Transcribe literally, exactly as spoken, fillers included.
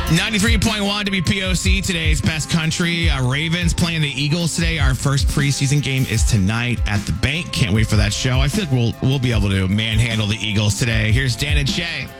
ninety-three point one W P O C, today's best country. Uh, Ravens playing the Eagles today. Our first preseason game is tonight at the bank. Can't wait for that show. I feel like we'll we'll be able to manhandle the Eagles today. Here's Dan and Shay.